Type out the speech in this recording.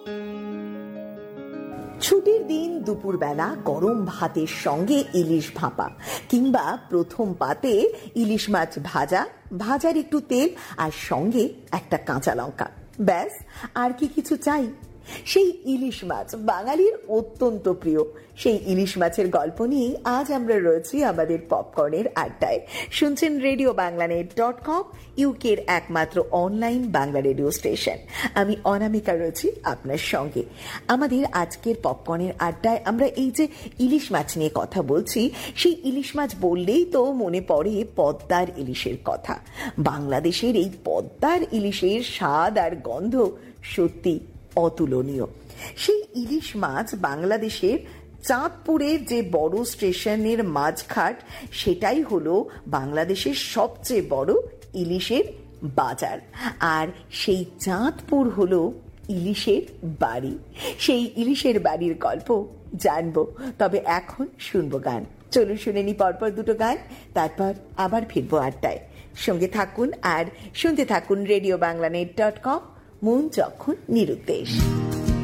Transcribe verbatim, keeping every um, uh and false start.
ছুটির দিন দুপুরবেলা গরম ভাতের সঙ্গে ইলিশ ভাপা কিংবা প্রথম পাতে ইলিশ মাছ ভাজা, ভাজার একটু তেল আর সঙ্গে একটা কাঁচা লঙ্কা, ব্যাস আর কি কিছু চাই? সেই ইলিশ মাছ বাঙালির অত্যন্ত প্রিয়। সেই ইলিশ মাছের গল্প নিয়ে আজ আমরা রয়েছি আমাদের পপকর্নের আড্ডায়। শুনছেন রেডিও বাংলানেট ডট কম, ইউকের একমাত্র অনলাইন বাংলা রেডিও স্টেশন। আমি অনামিকা রয়েছি আপনার সঙ্গে। আমাদের আজকের পপকর্নের আড্ডায় আমরা এই যে ইলিশ মাছ নিয়ে কথা বলছি, সেই ইলিশ মাছ বললেই তো মনে পড়ে পদ্মার ইলিশের কথা। বাংলাদেশের এই পদ্মার ইলিশের স্বাদ আর গন্ধ সত্যি অতুলনীয়। সেই ইলিশ মাছ বাংলাদেশের চাঁদপুরের যে বড় স্টেশনের মাঝঘাট, সেটাই হলো বাংলাদেশের সবচেয়ে বড় ইলিশের বাজার। আর সেই চাঁদপুর হলো ইলিশের বাড়ি। সেই ইলিশের বাড়ির গল্প জানবো, তবে এখন শুনবো গান। চলুন শুনে নি পরপর দুটো গান, তারপর আবার ফিরবো আড্ডায়। সঙ্গে থাকুন আর শুনতে থাকুন রেডিও বাংলানেট ডট কম, মন যখন নিরুদ্দেশ।